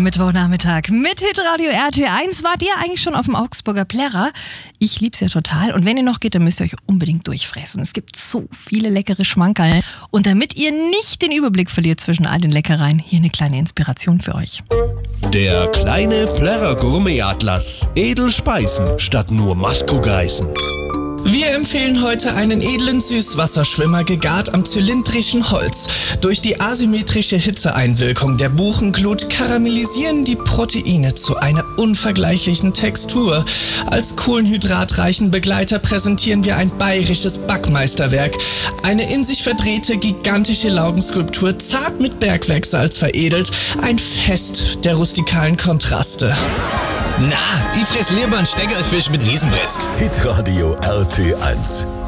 Mittwochnachmittag mit Hitradio RT1. Wart ihr eigentlich schon auf dem Augsburger Plärrer? Ich lieb's ja total. Und wenn ihr noch geht, dann müsst ihr euch unbedingt durchfressen. Es gibt so viele leckere Schmankerl. Und damit ihr nicht den Überblick verliert zwischen all den Leckereien, hier eine kleine Inspiration für euch. Der kleine Plärrer Gourmet-Atlas. Edelspeisen statt nur Maskogeißen. Wir empfehlen heute einen edlen Süßwasserschwimmer, gegart am zylindrischen Holz. Durch die asymmetrische Hitzeeinwirkung der Buchenglut karamellisieren die Proteine zu einer unvergleichlichen Textur. Als kohlenhydratreichen Begleiter präsentieren wir ein bayerisches Backmeisterwerk. Eine in sich verdrehte, gigantische Laugenskulptur, zart mit Bergwerksalz veredelt. Ein Fest der rustikalen Kontraste. Na, ich fress lieber einen Steckerlfisch mit Riesenbrettsk. Hitradio RT1.